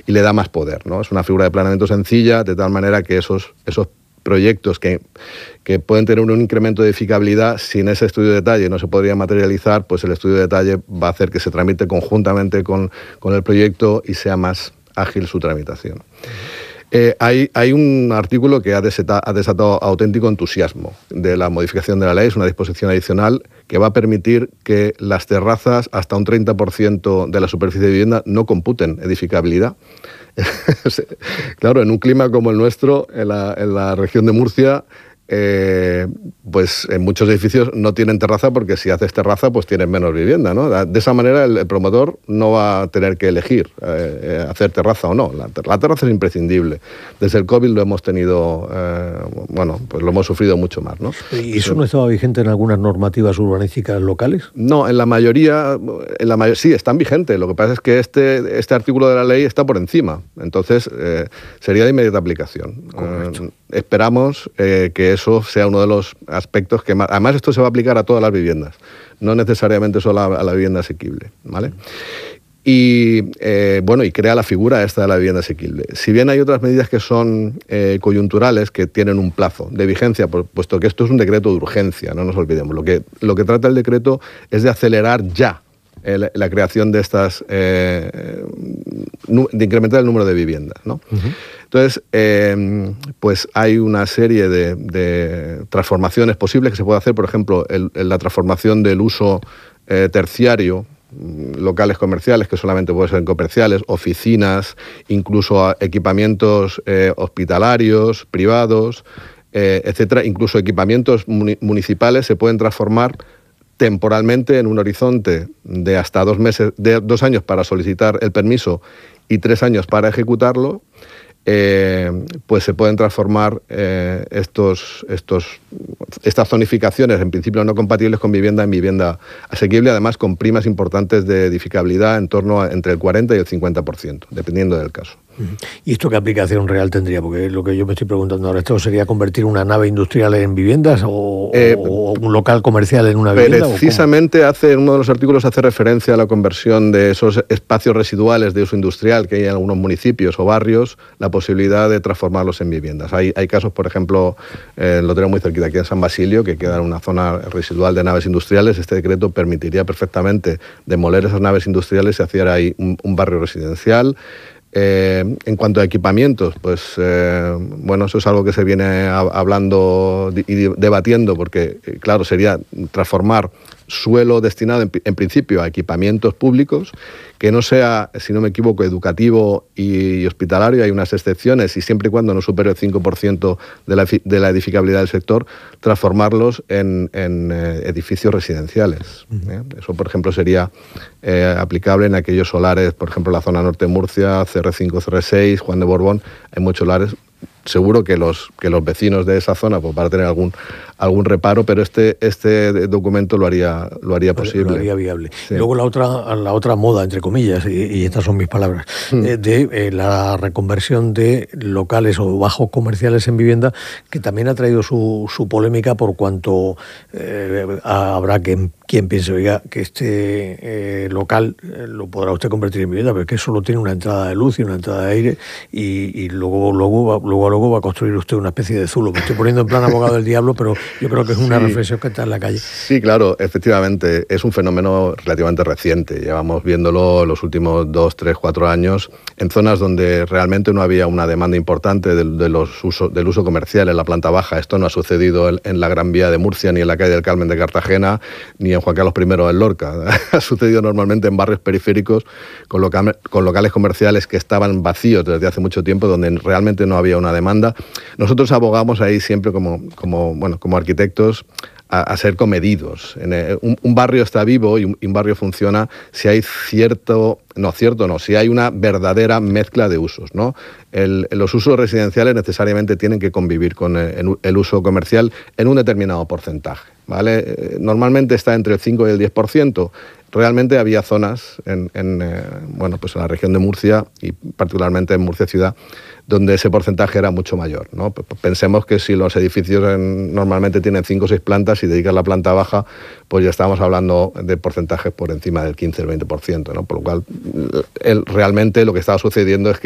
y le da más poder, ¿no? Es una figura de planeamiento sencilla, de tal manera que esos proyectos que pueden tener un incremento de edificabilidad, sin ese estudio de detalle no se podría materializar, pues el estudio de detalle va a hacer que se tramite conjuntamente con el proyecto y sea más ágil su tramitación. Hay un artículo que ha desatado auténtico entusiasmo de la modificación de la ley, es una disposición adicional que va a permitir que las terrazas, hasta un 30% de la superficie de vivienda, no computen edificabilidad. Claro, en un clima como el nuestro, en la región de Murcia, pues en muchos edificios no tienen terraza, porque si haces terraza pues tienes menos vivienda, ¿no? De esa manera el promotor no va a tener que elegir hacer terraza o no. La terraza es imprescindible. Desde el COVID lo hemos tenido, pues lo hemos sufrido mucho más, ¿no? ¿Y eso no estaba vigente en algunas normativas urbanísticas locales? No, en la mayoría sí, están vigentes. Lo que pasa es que este artículo de la ley está por encima. Entonces, sería de inmediata aplicación. Esperamos que eso sea uno de los aspectos que más... Además, esto se va a aplicar a todas las viviendas, no necesariamente solo a la vivienda asequible, ¿vale? Y crea la figura esta de la vivienda asequible. Si bien hay otras medidas que son coyunturales, que tienen un plazo de vigencia, puesto que esto es un decreto de urgencia, no nos olvidemos. Lo que trata el decreto es de acelerar ya la creación de estas... de incrementar el número de viviendas, ¿no? Uh-huh. Entonces, pues hay una serie de transformaciones posibles que se puede hacer. Por ejemplo, la transformación del uso terciario, locales comerciales, que solamente pueden ser comerciales, oficinas, incluso equipamientos hospitalarios, privados, etcétera. Incluso equipamientos municipales se pueden transformar temporalmente en un horizonte de hasta 2 meses, de 2 años para solicitar el permiso y 3 años para ejecutarlo. Pues se pueden transformar estas zonificaciones, en principio no compatibles con vivienda, en vivienda asequible, además con primas importantes de edificabilidad en torno a entre el 40 y el 50%, dependiendo del caso. ¿Y esto qué aplicación real tendría? Porque lo que yo me estoy preguntando ahora, ¿esto sería convertir una nave industrial en viviendas o un local comercial en una vivienda? Precisamente uno de los artículos hace referencia a la conversión de esos espacios residuales de uso industrial que hay en algunos municipios o barrios, la posibilidad de transformarlos en viviendas. Hay casos, por ejemplo, lo tenemos muy cerquita aquí en San Basilio, que queda en una zona residual de naves industriales. Este decreto permitiría perfectamente demoler esas naves industriales y hacer ahí un barrio residencial. En cuanto a equipamientos, pues eso es algo que se viene hablando y debatiendo, porque claro, sería transformar suelo destinado en principio a equipamientos públicos, que no sea, si no me equivoco, educativo y hospitalario. Hay unas excepciones, y siempre y cuando no supere el 5% de la edificabilidad del sector, transformarlos en edificios residenciales. Eso, por ejemplo, sería aplicable en aquellos solares, por ejemplo, la zona norte de Murcia, CR5, CR6, Juan de Borbón. Hay muchos solares. Seguro que los vecinos de esa zona pues, van a tener algún reparo, pero este documento lo haría posible. Lo haría viable. Sí. Luego la otra moda, entre comillas, y estas son mis palabras, de la reconversión de locales o bajos comerciales en vivienda, que también ha traído su polémica, por cuanto habrá quien piense, oiga, que este local lo podrá usted convertir en vivienda, pero es que solo tiene una entrada de luz y una entrada de aire, y luego va a construir usted una especie de zulo. Me estoy poniendo en plan abogado del diablo, pero yo creo que es una reflexión que está en la calle. Sí, claro, efectivamente, es un fenómeno relativamente reciente. Llevamos viéndolo los últimos 2, 3, 4 años en zonas donde realmente no había una demanda importante del uso comercial en la planta baja. Esto no ha sucedido en la Gran Vía de Murcia, ni en la calle del Carmen de Cartagena, ni en Juan Carlos I en Lorca. Ha sucedido normalmente en barrios periféricos con locales comerciales que estaban vacíos desde hace mucho tiempo, donde realmente no había una demanda. Nosotros abogamos ahí siempre como arquitectos a ser comedidos. Un barrio está vivo y un barrio funciona si hay si hay una verdadera mezcla de usos, ¿no? Los usos residenciales necesariamente tienen que convivir con el uso comercial en un determinado porcentaje, ¿vale? Normalmente está entre el 5 y el 10%. Realmente había zonas en la región de Murcia, y particularmente en Murcia ciudad, donde ese porcentaje era mucho mayor, ¿no? Pensemos que si los edificios normalmente tienen 5 o 6 plantas y dedican la planta baja, pues ya estamos hablando de porcentajes por encima del 15 o el 20%, ¿no? Por lo cual, realmente lo que estaba sucediendo es que